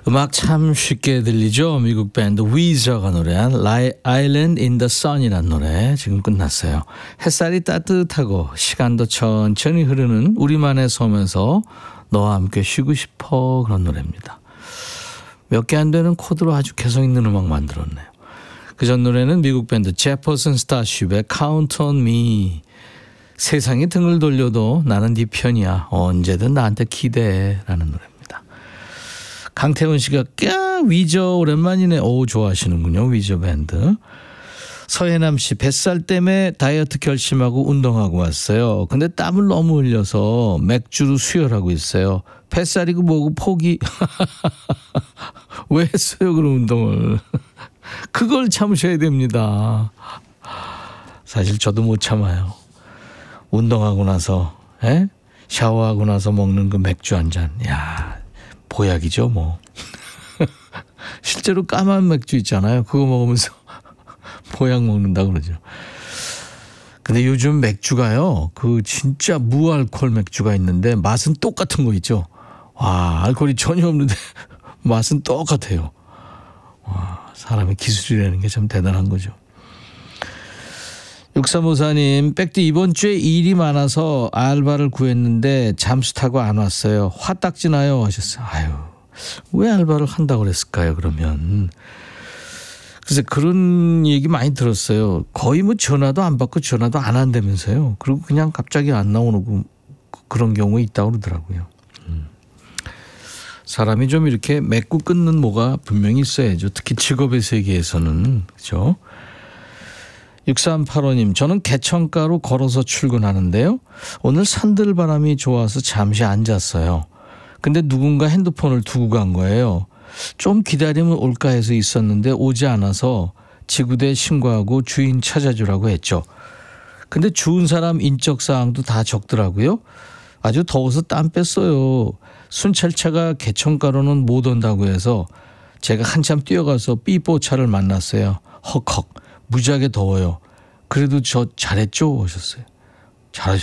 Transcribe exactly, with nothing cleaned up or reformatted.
음악 참 쉽게 들리죠. 미국 밴드 위저가 노래한 Island in the Sun이라는 노래 지금 끝났어요. 햇살이 따뜻하고 시간도 천천히 흐르는 우리만의 섬에서 너와 함께 쉬고 싶어, 그런 노래입니다. 몇 개 안 되는 코드로 아주 개성 있는 음악 만들었네요. 그 전 노래는 미국 밴드 제퍼슨 스타쉽의 Count on Me. 세상이 등을 돌려도 나는 네 편이야, 언제든 나한테 기대해라는 노래입니다. 강태훈 씨가 까 위저 오랜만이네. 오, 좋아하시는군요. 위저 밴드. 서혜남 씨, 뱃살 때문에 다이어트 결심하고 운동하고 왔어요. 근데 땀을 너무 흘려서 맥주로 수혈하고 있어요. 뱃살이고 뭐고 포기. 왜 했어요 그런 운동을. 그걸 참으셔야 됩니다. 사실 저도 못 참아요. 운동하고 나서 에? 샤워하고 나서 먹는 그 맥주 한 잔. 야, 보약이죠 뭐. 실제로 까만 맥주 있잖아요. 그거 먹으면서 보약 먹는다 그러죠. 근데 요즘 맥주가요, 그 진짜 무알콜 맥주가 있는데 맛은 똑같은 거 있죠. 와, 알코올이 전혀 없는데 맛은 똑같아요. 와, 사람의 기술이라는 게 참 대단한 거죠. 육삼오사님, 백디 이번 주에 일이 많아서 알바를 구했는데 잠수 타고 안 왔어요. 화딱지 나요 하셨어요. 아유, 왜 알바를 한다고 그랬을까요 그러면. 그래서 그런 얘기 많이 들었어요. 거의 뭐 전화도 안 받고 전화도 안 한다면서요. 그리고 그냥 갑자기 안 나오고 그런 경우 있다고 그러더라고요. 음. 사람이 좀 이렇게 맺고 끊는 뭐가 분명히 있어야죠. 특히 직업의 세계에서는. 그렇죠? 육삼팔오님, 저는 개천가로 걸어서 출근하는데요. 오늘 산들바람이 좋아서 잠시 앉았어요. 근데 누군가 핸드폰을 두고 간 거예요. 좀 기다리면 올까 해서 있었는데 오지 않아서 지구대에 신고하고 주인 찾아주라고 했죠. 근데 주운 사람 인적사항도 다 적더라고요. 아주 더워서 땀 뺐어요. 순찰차가 개천가로는 못 온다고 해서 제가 한참 뛰어가서 삐뽀차를 만났어요. 헉헉, 무지하게 더워요. 그래도 저 잘했죠 하셨어요. 잘하셨어요.